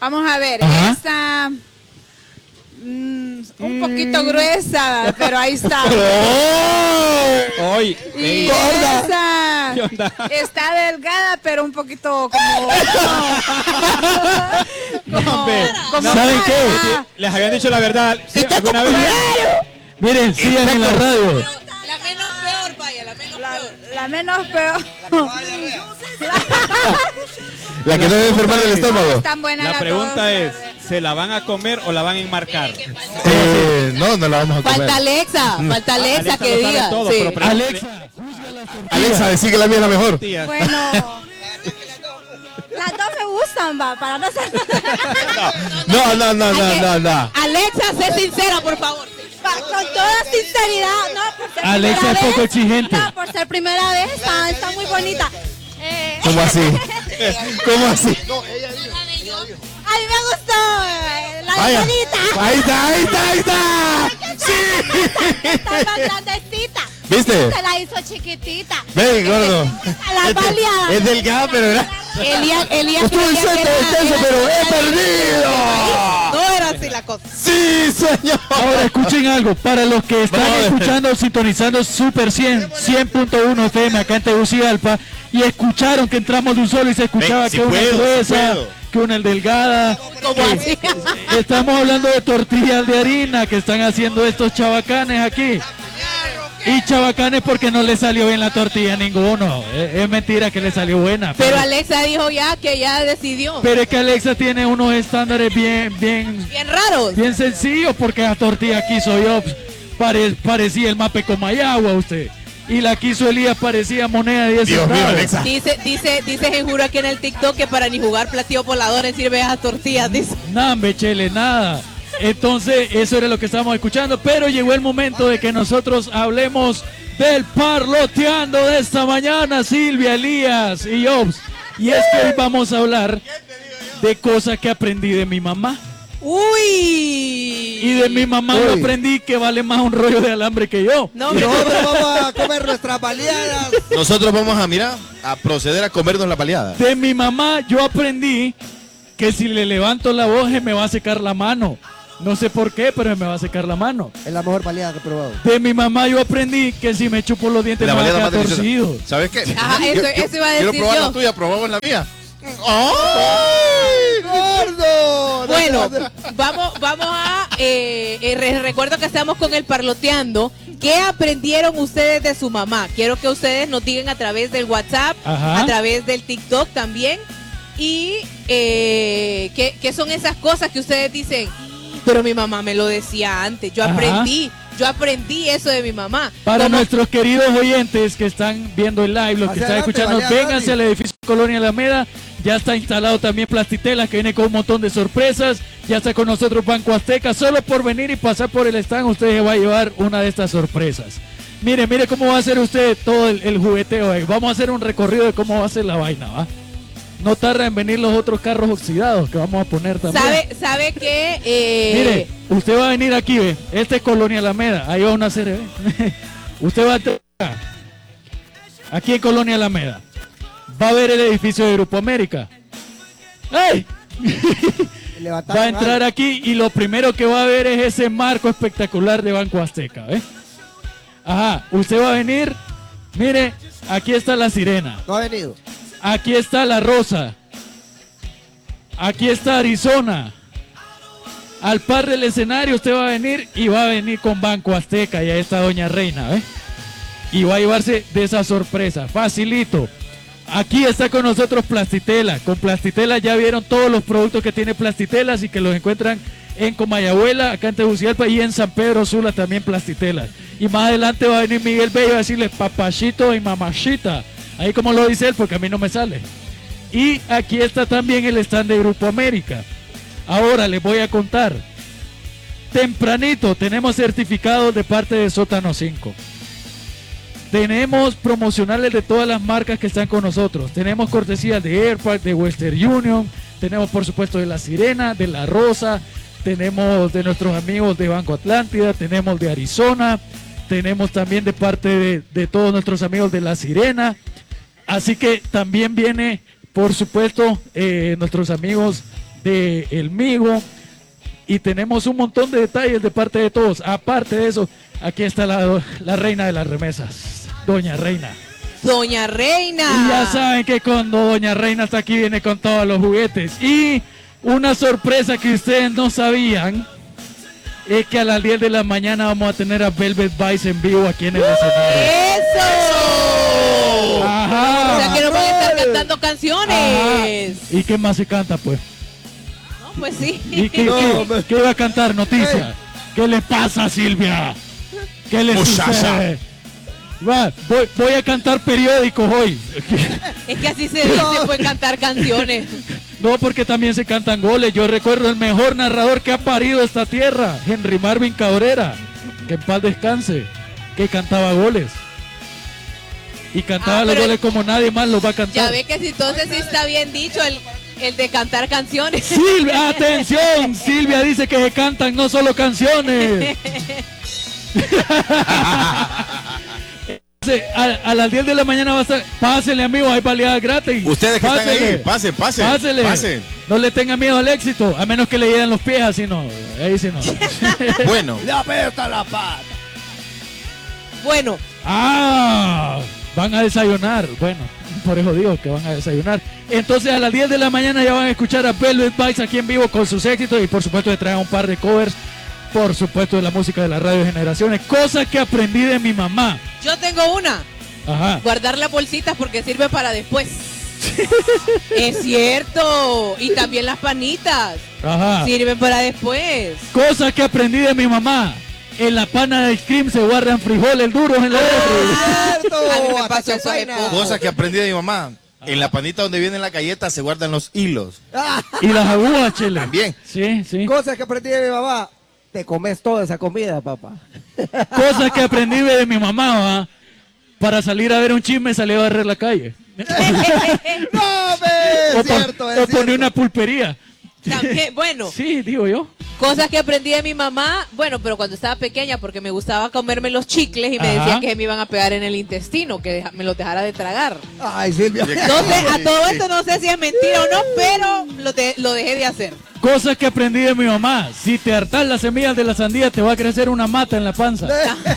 Vamos a ver, Ajá. esta un poquito gruesa, pero ahí está. Hoy. Y Gorda. esa ¿Qué onda? está delgada, pero un poquito como Hombre, ¿Saben qué? cara. Les habían dicho la verdad. Sí, alguna vez. Miren, sigan en la radio. La menos peor, vaya, la menos peor. La menos peor. La que no debe enfermar del estómago. Están buenas La las pregunta dos. es, ¿se la van a comer o la van a enmarcar? No, no la vamos a comer. Falta Alexa Alexa que lo sabe diga. todo, Sí. pero pregúntale- Alexa, Alexa, decí que la mía es la mejor. Tías. Bueno, las dos me gustan, va, para no ser... No. Alexa, sé sincera, por favor. Con toda sinceridad, no, por ser Alexa primera es poco vez, exigente. No, por ser primera vez, está muy bonita. ¿Cómo así? ¿Cómo así? A mí me gustó la Vaya. bonita. Ahí está. Sí. Está más grandecita. ¿Viste? Se la hizo chiquitita. Ven, gordo. La baleada. Es delgada, pero era. Elías Estuve creía que cerca de eso, pero he perdido. no era así la cosa. Sí, señor. Ahora escuchen algo, para los que están Vamos a ver. escuchando, sintonizando Super 100.1 FM acá en Tegucigalpa y escucharon que entramos de un solo y se escuchaba Ven, si que una puedo, gruesa, si puedo. que una delgada. ¿Cómo así? Estamos hablando de tortillas de harina que están haciendo estos chavacanes aquí. Y chavacanes porque no le salió bien la tortilla a ninguno. Es mentira que le salió buena. Pero Alexa dijo ya que ya decidió. Pero es que Alexa tiene unos estándares bien Bien raros. Bien sencillo porque la tortilla que hizo yo parecía el mape con Mayagua usted. Y la que hizo Elías parecía moneda de 10 Dios mío, centavos. Alexa. Dice Genjuro aquí en el TikTok que para ni jugar platillo volador sirve esas tortillas, dice. Nada, Bechele, nada. Entonces, eso era lo que estábamos escuchando. Pero llegó el momento de que nosotros hablemos del parloteando de esta mañana, Silvia, Elías y Jobs. Y es que hoy vamos a hablar de cosas que aprendí de mi mamá. Uy. Y de mi mamá yo aprendí que vale más un rollo de alambre que yo. No, Y nosotros vamos a comer nuestras baleadas. Nosotros vamos a proceder a comernos la paliada. De mi mamá yo aprendí que si le levanto la voz se me va a secar la mano. No sé por qué, pero se me va a secar la mano. Es la mejor baleada que he probado. De mi mamá yo aprendí que si me chupo los dientes La me va a baleada quedar más deliciosa. torcido. ¿Sabes qué? Ajá, eso iba a Quiero decir probar yo. la tuya, probamos la mía. ¡Ay, gordo! Bueno, vamos a recuerdo que estamos con el parloteando. ¿Qué aprendieron ustedes de su mamá? Quiero que ustedes nos digan a través del WhatsApp, Ajá. a través del TikTok también. Y ¿qué son esas cosas que ustedes dicen? Pero mi mamá me lo decía antes. Yo Ajá. aprendí eso de mi mamá. Para Como- nuestros queridos oyentes que están viendo el live, los que Hacia están adelante, escuchando, baleada, vénganse Dani. al edificio Colonia Alameda. Ya está instalado también Plastitelas, que viene con un montón de sorpresas. Ya está con nosotros Banco Azteca. Solo por venir y pasar por el stand, usted se va a llevar una de estas sorpresas. Mire cómo va a hacer usted todo el jugueteo. Vamos a hacer un recorrido de cómo va a ser la vaina, ¿va? No tarda en venir los otros carros oxidados que vamos a poner también. ¿Sabe que Mire, usted va a venir aquí, ve. Este es Colonia Alameda. Ahí va una serie, ve. Usted va a entrar acá. Aquí en Colonia Alameda. Va a ver el edificio de Grupo América. ¡Ey! Va a entrar aquí y lo primero que va a ver es ese marco espectacular de Banco Azteca, ¿ve? Ajá, usted va a venir. Mire, aquí está la sirena. No ha venido. Aquí está la Rosa. Aquí está Arizona. Al par del escenario usted va a venir y va a venir con Banco Azteca y ahí está Doña Reina, ¿ve? Y va a llevarse de esa sorpresa, facilito. Aquí está con nosotros Plastitela. Con Plastitela ya vieron todos los productos que tiene Plastitelas y que los encuentran en Comayagüela, acá en Tegucigalpa y en San Pedro Sula también Plastitelas. Y más adelante va a venir Miguel Bello a decirles papachito y mamachita. Ahí como lo dice él, porque a mí no me sale. Y aquí está también el stand de Grupo América. Ahora les voy a contar. Tempranito tenemos certificados de parte de Sótano 5. Tenemos promocionales de todas las marcas que están con nosotros. Tenemos cortesías de Airpark, de Western Union. Tenemos por supuesto de La Sirena, de La Rosa. Tenemos de nuestros amigos de Banco Atlántida. Tenemos de Arizona. Tenemos también de parte de todos nuestros amigos de La Sirena. Así que también viene, por supuesto, nuestros amigos de El Migo y tenemos un montón de detalles de parte de todos. Aparte de eso, aquí está la reina de las remesas, Doña Reina. Doña Reina. Y ya saben que cuando Doña Reina está aquí viene con todos los juguetes. Y una sorpresa que ustedes no sabían es que a las 10 de la mañana vamos a tener a Velvet Vice en vivo aquí en el escenario. ¡Eso! O Ajá. sea que nos van a estar cantando Ajá. canciones. ¿Y qué más se canta, pues? No, pues sí. ¿Y qué iba a cantar? Noticia. ¿Qué le pasa, Silvia? ¿Qué le Muchacha. sucede? Va, voy a cantar periódicos hoy. Es que así se dice, puede cantar canciones. No, porque también se cantan goles. Yo recuerdo el mejor narrador que ha parido esta tierra, Henry Marvin Cabrera, que en paz descanse, que cantaba goles. Y cantaba los pero goles como nadie más los va a Ya cantar. ve que si entonces sí está bien dicho el de cantar canciones. Silvia, atención, Silvia dice que se cantan no solo canciones. A las 10 de la mañana va a estar. Pásele, amigo, hay baleadas gratis. Ustedes que están Pásele. ahí, pasen. Pásele. Pasen. No le tengan miedo al éxito, a menos que le lleguen los pies, así no. Ahí sí no. Bueno, Le apesta la pata. Bueno, Van a desayunar. Bueno, por eso digo que van a desayunar. Entonces a las 10 de la mañana ya van a escuchar a Velvet Vice aquí en vivo con sus éxitos y por supuesto le traen un par de covers, por supuesto de la música de la radio de Generaciones, cosas que aprendí de mi mamá. yo tengo una. Ajá. Guardar las bolsitas porque sirve para después. Es cierto. Y también las panitas Ajá. sirven para después. Cosas que aprendí de mi mamá. En la pana de cream se guardan frijoles duros en la refri. ¡Cierto! A mí me Hasta pasó que eso hace suena. poco. cosas que aprendí de mi mamá. En la panita donde viene la galleta se guardan los hilos. Y las agujas, chele. También. Sí, sí. Cosas que aprendí de mi mamá. Te comes toda esa comida, papá. Cosas que aprendí de mi mamá, ¿va? Para salir a ver un chisme salí a barrer la calle. ¡No, O es cierto, es poner cierto. una pulpería. También, bueno, Sí, digo yo. cosas que aprendí de mi mamá, bueno, pero cuando estaba pequeña, porque me gustaba comerme los chicles y me Ajá. decía que se me iban a pegar en el intestino, que me los dejara de tragar. Ay, Silvia. No sé, a todo esto no sé si es mentira o no, pero lo dejé de hacer. Cosas que aprendí de mi mamá. Si te hartas las semillas de la sandía, te va a crecer una mata en la panza.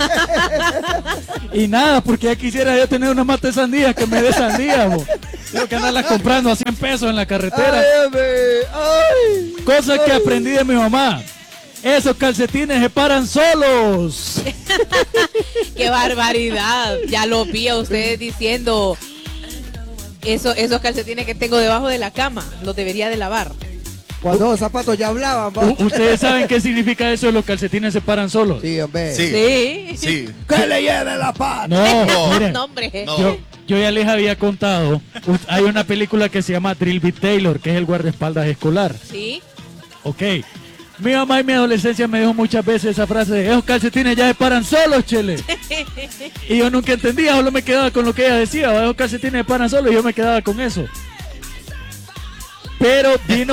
Y nada, porque ya quisiera yo tener una mata de sandía que me dé sandía, bo. Tengo que andarlas comprando a 100 pesos en la carretera. Ay, hombre. Ay. Cosas que aprendí de mi mamá. Esos calcetines se paran solos. ¡Qué barbaridad! Ya lo vi a ustedes diciendo, esos calcetines que tengo debajo de la cama, los debería de lavar. Cuando los zapatos ya hablaban, va. ¿Ustedes saben qué significa eso de los calcetines se paran solos? Sí, hombre. Sí. Sí. Sí. Que le lleve la pata. No, miren. No, hombre. No. Yo ya les había contado, hay una película que se llama Drill Beat Taylor, que es el guardaespaldas escolar. Sí. Ok. Mi mamá en mi adolescencia me dijo muchas veces esa frase de esos calcetines ya se paran solos, chele. Y yo nunca entendía, solo me quedaba con lo que ella decía, esos calcetines se paran solos y yo me quedaba con eso. Pero vino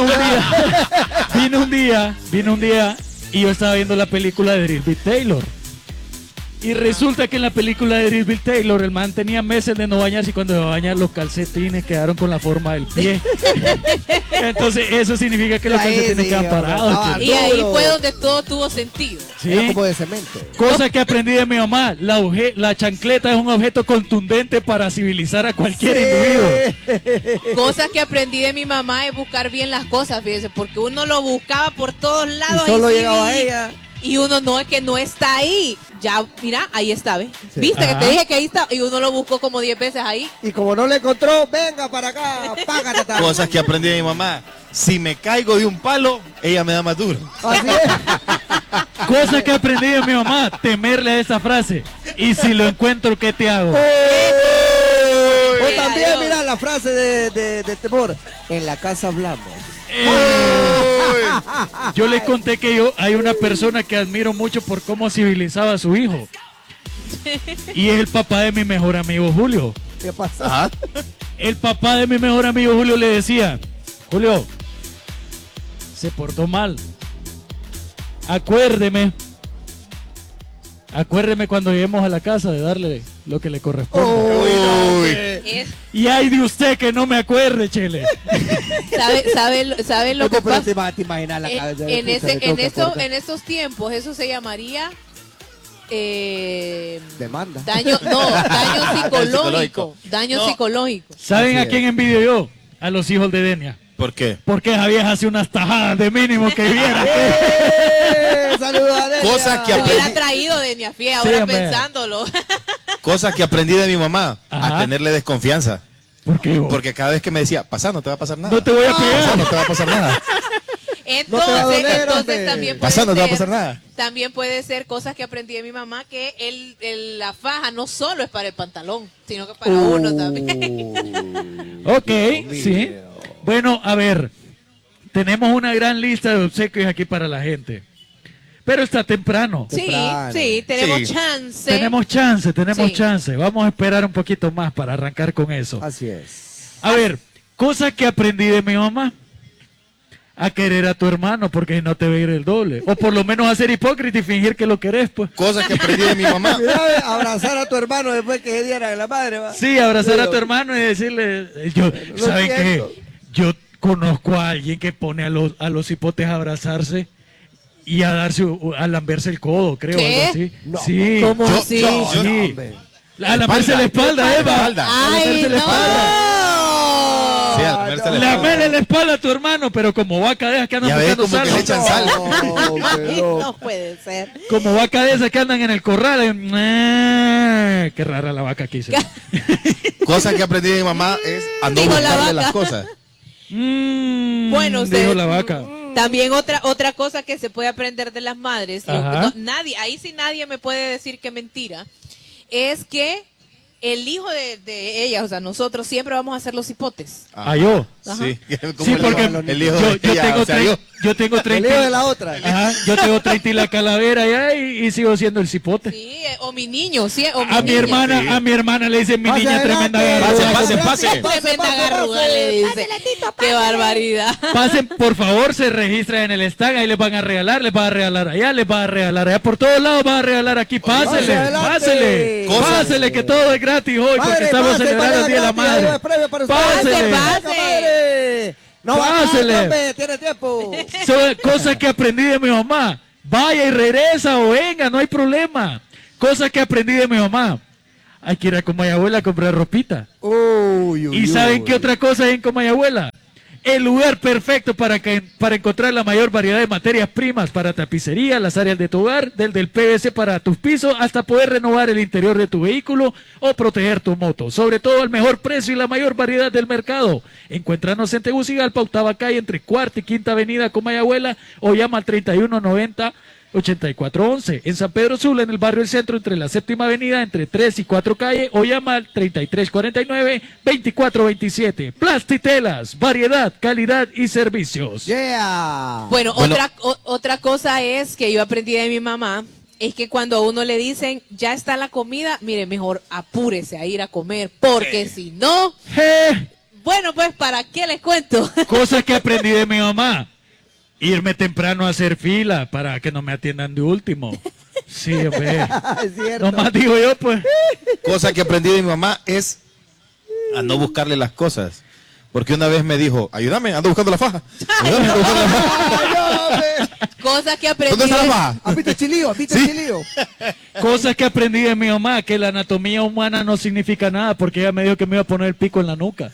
un día y yo estaba viendo la película de Drill Beat Taylor. Y resulta que en la película de Drill Beat Taylor el man tenía meses de no bañarse y cuando se va a bañar los calcetines quedaron con la forma del pie. Entonces eso significa que los Ahí calcetines sí, quedan hombre, parados. estaba che. Y ahí duro. fue donde todo tuvo sentido. Era Sí. como de cemento. Cosa que aprendí de mi mamá, la chancleta es un objeto contundente para civilizar a cualquier individuo. Cosas que aprendí de mi mamá es buscar bien las cosas, fíjese, porque uno lo buscaba por todos lados. Y solo sí llegaba vi, ella. Y uno no, es que no está ahí. Ya, mira, ahí está, ¿ves? Sí. Viste Ajá. que te dije que ahí está y uno lo buscó como 10 veces ahí. Y como no le encontró, venga para acá, págate. Cosas que aprendí de mi mamá. Si me caigo de un palo, ella me da más duro. Así es. Cosa que aprendí de mi mamá, temerle a esa frase. Y si lo encuentro, ¿qué te hago? O también, adiós. mira la frase de temor. En la casa hablamos. Yo les conté que hay una persona que admiro mucho por cómo civilizaba a su hijo. Y es el papá de mi mejor amigo Julio. ¿Qué pasa? Ajá. El papá de mi mejor amigo Julio le decía, Julio, se portó mal. Acuérdeme cuando lleguemos a la casa de darle lo que le corresponde. Uy. Es- Y hay de usted que no me acuerde, Chele. ¿Sabe lo que Pero pasa? te imaginas la cabeza de En, puta, ese, le tengo en, que esto, acordar. en estos tiempos, eso se llamaría Demanda. daño psicológico. psicológico. Daño No. psicológico. ¿Saben Así a quién envidio yo? A los hijos de Denia. ¿Por qué? Porque esa vieja hace unas tajadas de mínimo que viera. Saludos a Delia. Cosas que Se hubiera aprendí, traído de Niafie, Sí, ahora hombre. pensándolo. cosas que aprendí de mi mamá. Ajá. A tenerle desconfianza. ¿Por qué vos? Porque cada vez que me decía, pasa, no te va a pasar nada. No te voy a Pasa, pegar. no te va a pasar nada. No te va a doler, hombre. Entonces también puede Pasa, no te va a ser- pasar nada. También puede ser cosas que aprendí de mi mamá, que la faja no solo es para el pantalón, sino que para uno también. Ok, sí. Bueno, a ver. Tenemos una gran lista de obsequios aquí para la gente. Pero está temprano. Sí, Temprano. sí, tenemos Sí. chance. Tenemos Sí. chance. Vamos a esperar un poquito más para arrancar con eso. Así es. A ver, cosas que aprendí de mi mamá. A querer a tu hermano porque no te va a ir el doble. O por lo menos a ser hipócrita y fingir que lo querés, pues. Cosas que aprendí de mi mamá. Mira, ve, abrazar a tu hermano después que se diera en la madre, va. Sí, abrazar a Pero- tu hermano y decirle, ¿saben qué? siento. Yo conozco a alguien que pone a los hipotes a abrazarse y a lamberse el codo, creo, ¿Qué? algo así. No. Sí. ¿Cómo Yo- así? yo- Sí. hombre. A lamberse la espalda, Eva. espalda. A ¡Ay, lamerse la espalda. Sí, no! al comerse la Lamerle la espalda a tu hermano, pero como vaca de esas que andan Ya ves, buscando como que le sal. echan sal. No, Ay, pero- no puede ser. Como vaca de esas que andan en el corral. Qué rara la vaca aquí. Cosas que aprendí de mi mamá es a no Dijo la buscarle vaca. las cosas. Bueno, dijo usted- la vaca. También otra cosa que se puede aprender de las madres, Ajá. nadie, ahí sí nadie me puede decir que mentira, es que el hijo de ellas, o sea, nosotros siempre vamos a ser los hipotes. Ah, yo. Sí, como Sí, el porque hijo- el hijo yo de ella, tengo o sea, yo. yo tengo El 30. hijo de la otra. Ajá, yo tengo 30 y la calavera ya y sigo siendo el cipote. Sí, o mi niño, sí, o A mi niña. hermana, Sí. a mi hermana le dicen mi Pase niña adelante. tremenda Pase, garruda. pase, pase. Tremenda garruda, le dice. Qué barbaridad. Pasen, por favor, se registran en el stand, ahí les van a regalar allá, les van a regalar allá, por todos lados van a regalar aquí, pásele, adelante. pásele, Cosas. pásele que todo es gratis hoy porque Madre, estamos pase, celebrando el vaya Día de la gratis, ahí va Madre. el premio para usted. Pásele. Pase. Madre. No va Pásele. hombre, tiene tiempo. Son cosas que aprendí de mi mamá. Vaya y regresa o venga, no hay problema. Cosas que aprendí de mi mamá. Hay que ir a Comayabuela a comprar ropita. Uy, uy, ¿Y saben uy. qué otra cosa hay en Comayabuela? El lugar perfecto para encontrar la mayor variedad de materias primas para tapicería, las áreas de tu hogar, desde el PVC para tus pisos hasta poder renovar el interior de tu vehículo o proteger tu moto. Sobre todo al mejor precio y la mayor variedad del mercado. Encuéntranos en Tegucigalpa, Octava Calle, entre Cuarta y Quinta Avenida Comayabuela o llama al 3190-8411. En San Pedro Sula, en el barrio El Centro, entre la Séptima Avenida, entre 3 y 4 Calle o llama al 3349-2427. Plastitelas, variedad, calidad y servicios. Yeah. Bueno, Bueno. otra cosa es que yo aprendí de mi mamá, es que cuando a uno le dicen, ya está la comida, mire, mejor apúrese a ir a comer, porque si no, bueno, pues, ¿para qué les cuento? Cosas que aprendí de mi mamá. Irme temprano a hacer fila para que no me atiendan de último. Sí, hombre. Es cierto. Nomás digo yo, pues. Cosa que aprendí de mi mamá es a no buscarle las cosas. Porque una vez me dijo, ayúdame, ando buscando la faja. Ayúdame, ando buscando la faja. Ay, hombre. Cosas que aprendí. ¿Dónde está la faja? ¿Has visto el chilío? ¿Has visto el chilío? Cosas que aprendí de mi mamá, que la anatomía humana no significa nada, porque ella me dijo que me iba a poner el pico en la nuca.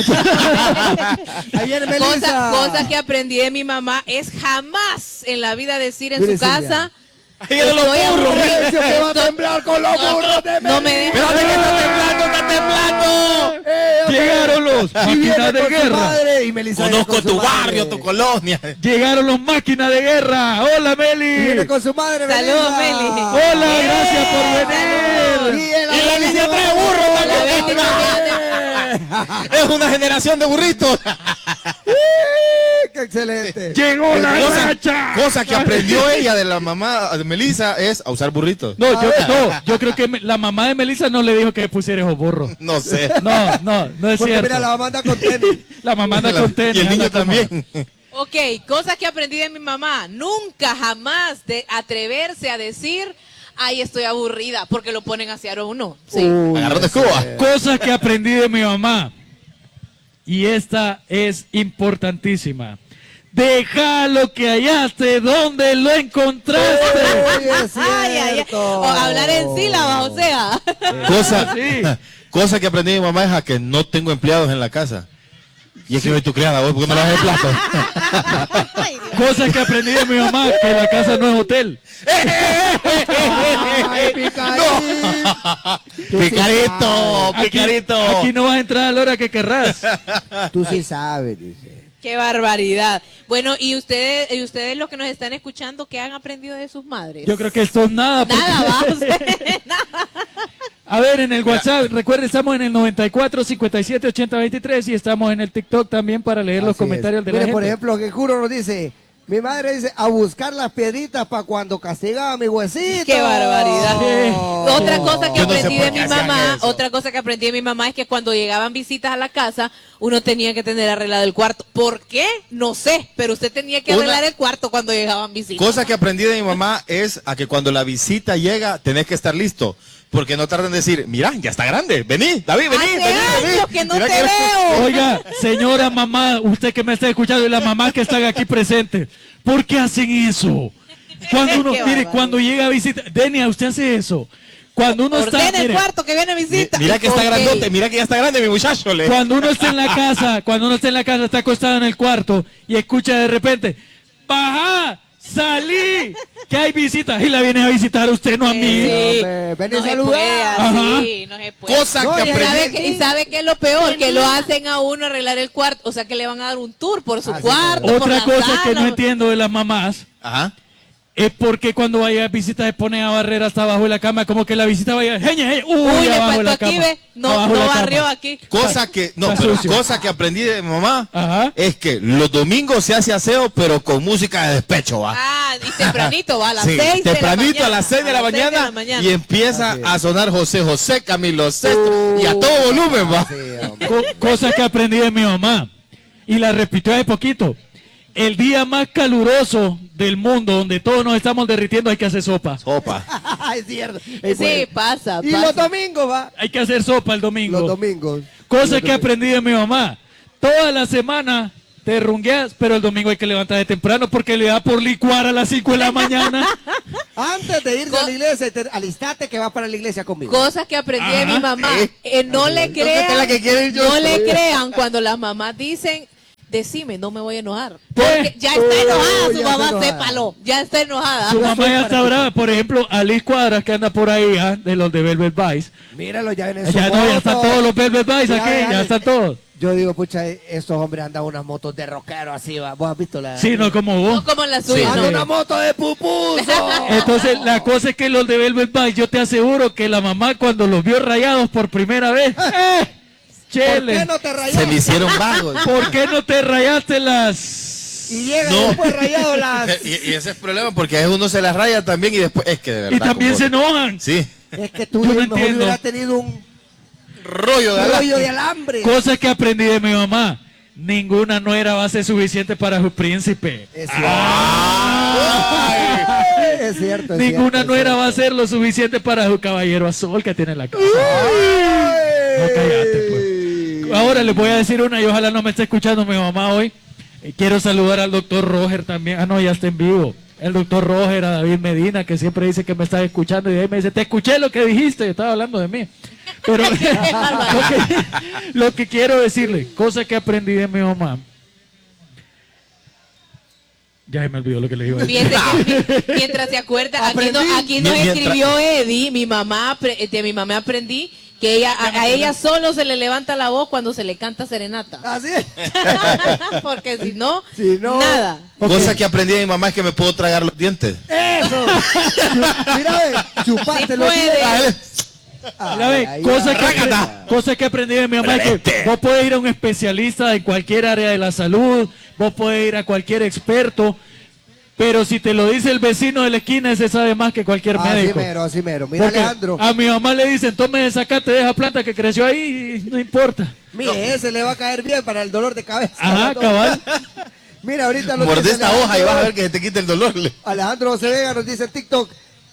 Ahí viene Melissa. Cosa que aprendí de mi mamá es jamás en la vida decir en Mire, su Silvia. casa, Ahí vienen los estoy burros. aburrida. Silencio, que va a temblar con los burros de no me deja. Espérate que está temblando, está temblando. Llegaron los máquinas de guerra. Y Melissa Conozco viene con tu su barrio, madre. tu colonia. Llegaron los máquinas de guerra. Hola, Y viene Meli. con su madre, Saludos, Melissa. Meli. Hola, gracias por venir. Y en Y la línea trae burro La también. Betty también. Es una generación de burritos. ¡Qué excelente! Llegó la Cosa, racha. cosa que aprendió ella de la mamá de Melissa es a usar burritos. No, yo creo que la mamá de Melissa no le dijo que pusiera esos burros. No sé. No es Porque cierto. mira, la mamá anda con tenis. La mamá anda con tenis. Y el niño anda como- también. Ok, cosas que aprendí de mi mamá. Nunca jamás de atreverse a decir, ay, estoy aburrida, porque lo ponen a hacer a uno. Sí. Agarrón de escoba. Cosas que aprendí de mi mamá. Y esta es importantísima. Deja lo que hallaste donde lo encontraste. Uy, es Ay, ay, ay. cierto. O hablar en sílabas, o sea. Cosa, Sí. cosa que aprendí de mi mamá es a que no tengo empleados en la casa. Y es que soy tu criada, vos, ¿por qué no lavas el plato? Cosas que aprendí de mi mamá, que la casa no es hotel. Ay, picadito. Picarito, picarito. Aquí no vas a entrar a la hora que querrás. Tú sí sabes, dice. Qué barbaridad. Bueno, y ustedes los que nos están escuchando, ¿qué han aprendido de sus madres? Yo creo que esto es nada. porque- Nada, vamos. Nada. A ver, en el WhatsApp, recuerden, estamos en el 94 57 80 23 y estamos en el TikTok también para leer los Así es. comentarios de la Mire, gente. por ejemplo, que Juro nos dice, mi madre dice, a buscar las piedritas para cuando castigaba a mi huesito. Qué barbaridad. Sí. Otra cosa que Yo no sé aprendí por de qué mi hacían mamá, eso. otra cosa que aprendí de mi mamá es que cuando llegaban visitas a la casa, uno tenía que tener arreglado el cuarto. ¿Por qué? No sé, pero usted tenía que Una- arreglar el cuarto cuando llegaban visitas. Cosa que aprendí de mi mamá es a que cuando la visita llega, tenés que estar listo. Porque no tardan en decir, mira, ya está grande, vení, David, vení, Hace vení, vení. años que no Mira te veo. Oiga, señora mamá, usted que me está escuchando y las mamás que están aquí presentes, ¿por qué hacen eso? Cuando uno, Qué mire, bárbaro. cuando llega a visitar, Denia, usted hace eso. Cuando uno está, Ordena el mire, cuarto que viene a visita. Mira que está Ok. grandote, mira que ya está grande mi muchacho. Le. cuando uno está en la casa, está acostado en el cuarto y escucha de repente, baja, salí, que hay visitas y la vienes a visitar a usted, no a mí. Sí. Hombre, ven y No se saluda. puede así, Ajá. no se puede. Cosa No, que y ¿Y aprendí. sabe qué es lo peor? Que lo hacen a uno arreglar el cuarto. O sea, que le van a dar un tour por su Así cuarto. por Otra la cosa que sala. no entiendo de las mamás Ajá. es porque cuando vaya a visita se ponen a barrer hasta abajo de la cama, como que la visita vaya, uy, Uy, le abajo de faltó la aquí, cama. ve. No, Abajo de no la cama. barrió aquí. Cosa que, no, Está pero sucio. cosa que aprendí de mi mamá Ajá. es que los domingos se hace aseo, pero con música de despecho, va. Ah, y tempranito, va a las Sí, 6 de la tempranito mañana. a las 6 de la mañana, mañana. y empieza Así es. a sonar José José, Camilo Sesto y a todo volumen, va. Sí, hombre. Cosa que aprendí de mi mamá y la repitió hace poquito. El día más caluroso del mundo, donde todos nos estamos derritiendo, hay que hacer sopa. Sopa. Es cierto. Sí, pasa, Y pasa. los domingos, va. Hay que hacer sopa el domingo. Los domingos. Cosa que aprendí de mi mamá. Toda la semana te rungueas, pero el domingo hay que levantar de temprano porque le da por licuar a las 5 de la mañana. Antes de irse a la iglesia, alistate que va para la iglesia conmigo. Cosas que aprendí de mi Ajá. mamá. No le Entonces, ¿qué es la que quiero ir crean, yo? no le crean cuando las mamás dicen, decime, no me voy a enojar. Porque ya está enojada, ya su está mamá, enojada. sépalo. Ya está enojada. Su mamá ya está brava. Por ejemplo, Alice Cuadras, que anda por ahí, de los de Velvet Vice. Míralo, ya en Ya no, ya están todos los Velvet Vice Ya, aquí, ya, ya están todos. Yo digo, pucha, estos hombres andan unas motos de rockero así, va. ¿Vos has visto la...? Sí, no como No vos. como la suya, Anda no. una moto de pupuso. Entonces, la cosa es que los de Velvet Vice, yo te aseguro que la mamá cuando los vio rayados por primera vez, ¿Por chele, qué no te rayaste? Se me hicieron vagos. ¿por qué no te rayaste las...? Y llegan No. después rayado las... y ese es el problema, porque a veces uno se las raya también y después, es que de verdad. Y también como- se enojan. Sí, Es que tú Yo no mejor entiendo. hubieras tenido un rollo de rollo de alambre. Cosa que aprendí de mi mamá. Ninguna nuera va a ser suficiente para su príncipe. Es Ay. cierto. Es cierto. es Ninguna cierto, nuera es va a ser lo suficiente para su caballero azul que tiene en la casa. cierto. No, cállate, pues. Ahora les voy a decir una y ojalá no me esté escuchando mi mamá hoy. Quiero saludar al doctor Roger también. Ah, no, ya está en vivo. El doctor Roger, a David Medina, que siempre dice que me está escuchando y de ahí me dice, te escuché lo que dijiste, estaba hablando de mí. Pero lo que quiero decirle, cosa que aprendí de mi mamá. Ya se me olvidó lo que le iba a decir. Fíjate que mientras se acuerda, aquí nos Mientras- escribió Eddie, mi mamá, de mi mamá aprendí que ella, a ella solo se le levanta la voz cuando se le canta serenata. Así es. Porque si no, Si no- nada. Cosa que aprendí de mi mamá es que me puedo tragar los dientes. Eso. Mira, ve, chupaste Sí los puede. dientes. Mira, ve, cosa que aprendí de mi mamá es que vos podés ir a un especialista en cualquier área de la salud, vos podés ir a cualquier experto, pero si te lo dice el vecino de la esquina, ese sabe más que cualquier Así médico. mero, así mero. Mira, Porque Alejandro. a mi mamá le dicen, tome esa sacate de esa planta que creció ahí y no importa. Mire, ese le va a caer bien para el dolor de cabeza. Ajá, cabal. Mira, ahorita nos Mordé dice esta hoja y vas a Alejandro- ver que se te quita el dolor. Alejandro José Vega nos dice en TikTok,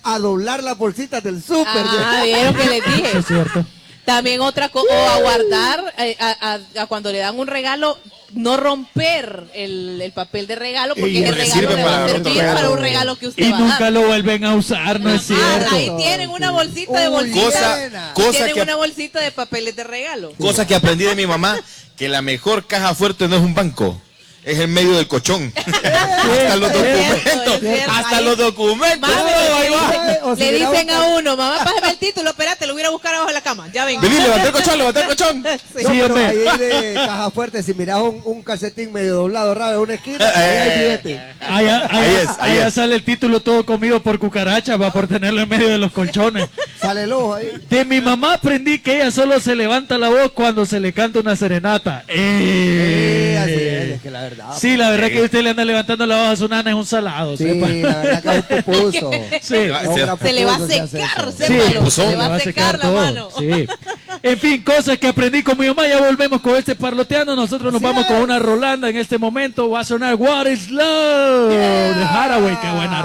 a doblar las bolsitas del súper. Ah, vieron que les dije. Eso es cierto. También otra cosa, o a guardar, a cuando le dan un regalo, no romper el papel de regalo, porque Y ese le regalo sirve le va a para servir otro regalo. para un regalo que usted Y va a nunca dar. lo vuelven a usar, no es cierto. Ahí tienen una bolsita de Uy, bolsitas. Cosa Tienen que- una bolsita de papeles de regalo. Cosa que aprendí de mi mamá, que la mejor caja fuerte no es un banco, es el medio del colchón. Hasta los documentos. Es cierto. Hasta Ahí- los documentos. Mami, todo ahí va. O si le mira dicen un- a uno, mamá, pásame el título, espérate, lo voy a ir a buscar abajo de la cama. Ya vengo. Vení, levanta el colchón, levanta el colchón. No, Sí, pero hombre. ahí de caja fuerte, si miras un calcetín medio doblado raro en una esquina, ahí hay billete. Allá, Ahí es. sale el título todo comido por cucarachas, va por tenerlo en medio de los colchones. Sale el ojo ahí. De mi mamá aprendí que ella solo se levanta la voz cuando se le canta una serenata. Así es que la verdad. Sí, la verdad que usted le anda levantando la voz a su nana es un salado, Sí, sepa. la verdad que es un pupuso. Sí. Se le va a pupuso se hace secar, eso. sépalo, Sí, se le va a secar la mano. Sí. En fin, cosas que aprendí con mi mamá. Ya volvemos con este parloteando. Nosotros nos vamos con una Rolanda en este momento. Va a sonar What is Love de Haraway. Qué buena